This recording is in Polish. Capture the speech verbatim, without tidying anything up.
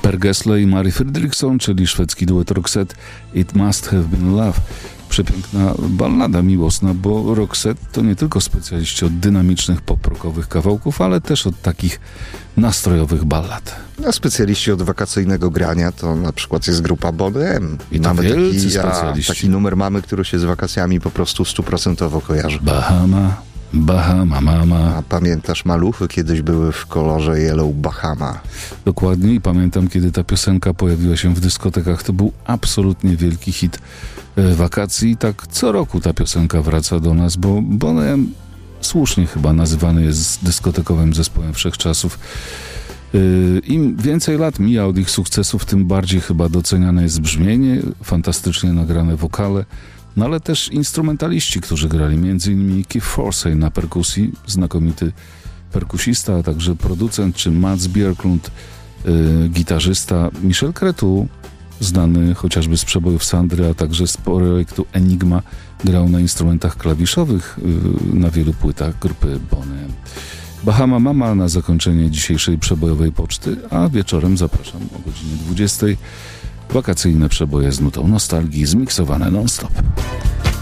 Per Gessle i Mary Fredriksson, czyli szwedzki duet Roxette, It Must Have Been Love. Przepiękna ballada miłosna, bo Roxette to nie tylko specjaliści od dynamicznych pop-rockowych kawałków, ale też od takich nastrojowych ballad. A specjaliści od wakacyjnego grania to na przykład jest grupa Boney M. I to mamy wielcy taki, a, specjaliści. taki numer mamy, który się z wakacjami po prostu stuprocentowo kojarzy. Bahama, Bahama Mama. A pamiętasz, maluchy kiedyś były w kolorze Yellow Bahama. Dokładnie, i pamiętam, kiedy ta piosenka pojawiła się w dyskotekach. To był absolutnie wielki hit e, wakacji. I tak co roku ta piosenka wraca do nas, bo Boney M słusznie chyba nazywany jest dyskotekowym zespołem wszechczasów. Yy, Im więcej lat mija od ich sukcesów, tym bardziej chyba doceniane jest brzmienie, fantastycznie nagrane wokale, no ale też instrumentaliści, którzy grali, między innymi Keith Forsey na perkusji, znakomity perkusista, a także producent, czy Mats Björklund, yy, gitarzysta, Michel Cretu, znany chociażby z przebojów Sandry, a także z projektu Enigma, grał na instrumentach klawiszowych yy, na wielu płytach grupy Boney M. Bahama Mama na zakończenie dzisiejszej przebojowej poczty, a wieczorem zapraszam o godzinie dwudziestej. Wakacyjne przeboje z nutą nostalgii, zmiksowane non-stop.